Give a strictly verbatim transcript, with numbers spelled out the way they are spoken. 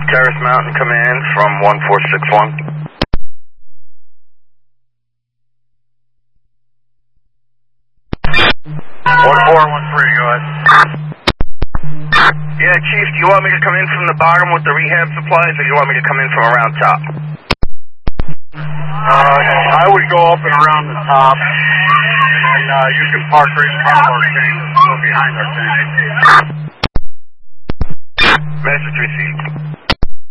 Terrace Mountain Command from one four six one. one four one three, go ahead. Yeah, Chief, do you want me to come in from the bottom with the rehab supplies, or do you want me to come in from around top? Uh, I would go up and around the top, and uh, you can park right in front of our tank, or behind our tank. Message received.